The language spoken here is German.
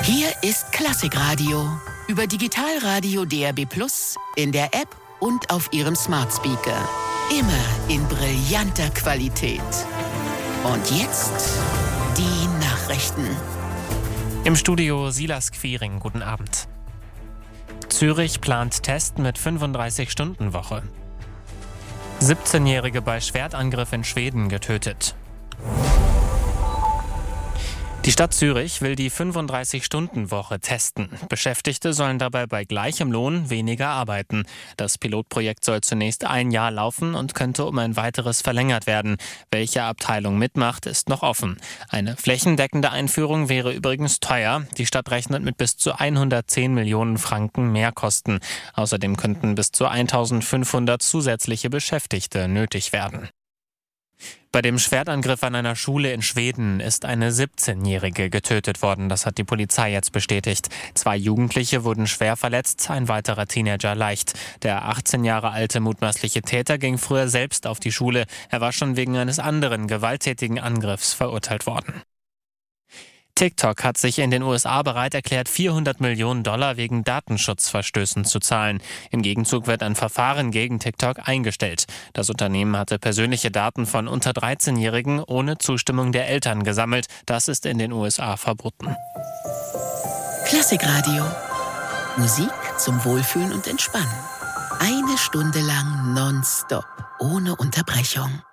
Hier ist Klassikradio über Digitalradio DAB+, in der App und auf Ihrem Smart Speaker. Immer in brillanter Qualität. Und jetzt die Nachrichten. Im Studio Silas Quiring, guten Abend. Zürich plant Test mit 35-Stunden-Woche. 17-Jährige bei Schwertangriff in Schweden getötet. Die Stadt Zürich will die 35-Stunden-Woche testen. Beschäftigte sollen dabei bei gleichem Lohn weniger arbeiten. Das Pilotprojekt soll zunächst 1 Jahr laufen und könnte um ein weiteres verlängert werden. Welche Abteilung mitmacht, ist noch offen. Eine flächendeckende Einführung wäre übrigens teuer. Die Stadt rechnet mit bis zu 110 Millionen Franken Mehrkosten. Außerdem könnten bis zu 1500 zusätzliche Beschäftigte nötig werden. Bei dem Schwertangriff an einer Schule in Schweden ist eine 17-Jährige getötet worden. Das hat die Polizei jetzt bestätigt. 2 Jugendliche wurden schwer verletzt, ein weiterer Teenager leicht. Der 18 Jahre alte mutmaßliche Täter ging früher selbst auf die Schule. Er war schon wegen eines anderen gewalttätigen Angriffs verurteilt worden. TikTok hat sich in den USA bereit erklärt, $400 Millionen wegen Datenschutzverstößen zu zahlen. Im Gegenzug wird ein Verfahren gegen TikTok eingestellt. Das Unternehmen hatte persönliche Daten von unter 13-Jährigen ohne Zustimmung der Eltern gesammelt. Das ist in den USA verboten. Klassikradio. Musik zum Wohlfühlen und Entspannen. 1 Stunde lang nonstop, ohne Unterbrechung.